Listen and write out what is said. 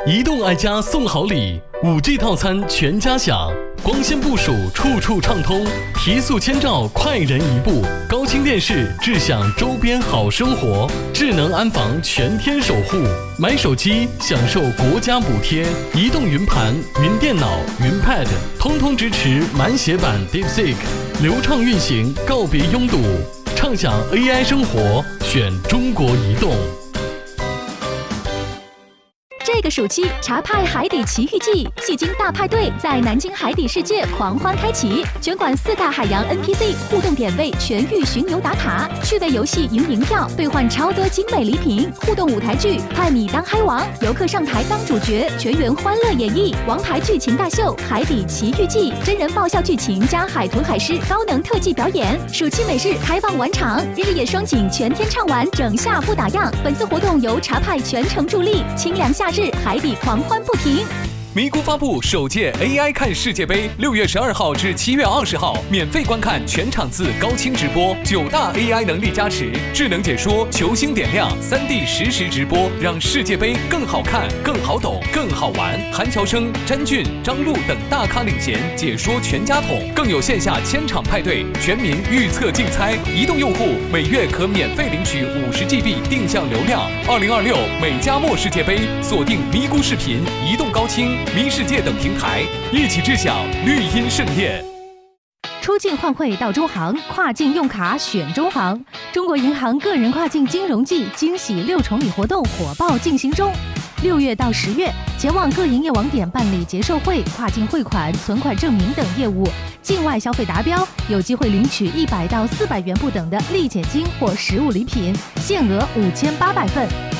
移动爱家送好礼，5G 套餐全家享，光纤部署处处畅通，提速千兆快人一步，高清电视智享周边好生活，智能安防全天守护。买手机享受国家补贴，移动云盘、云电脑、云 Pad 通通支持满血版 DeepSeek， 流畅运行，告别拥堵，畅享 AI 生活，选中国移动。 这个暑期，茶派海底奇遇记戏精大派对在南京海底世界狂欢开启，全馆4大海洋 NPC 互动点位全域巡游打卡，趣味游戏赢门票兑换超多精美礼品，互动舞台剧派米当嗨王，游客上台当主角，全员欢乐演绎王牌剧情大秀《海底奇遇记》，真人爆笑剧情加海豚海狮高能特技表演，暑期美式开放晚场，日野双景全天畅玩，整夏不打烊。本次活动由茶派全程助力，清凉夏日海底狂欢不停。 咪咕发布首届 AI 看世界杯，6月12号至7月20号，免费观看全场次高清直播，9大 AI 能力加持，智能解说，球星点亮，3D 实时直播，让世界杯更好看、更好懂、更好玩。韩乔生、詹俊、张璐等大咖领衔，解说全家桶，更有线下千场派对，全民预测竞猜。移动用户每月可免费领取50GB 定向流量。2026美加墨世界杯，锁定咪咕视频、移动高清、咪世界等平台，一起致享绿茵盛宴。 出境换汇到中行，跨境用卡选中行。中国银行个人跨境金融季惊喜6重礼活动火爆进行中。6月到10月，前往各营业网点办理结售汇、跨境汇款、存款证明等业务，境外消费达标，有机会领取100到400元不等的立减金或实物礼品，限额5800份。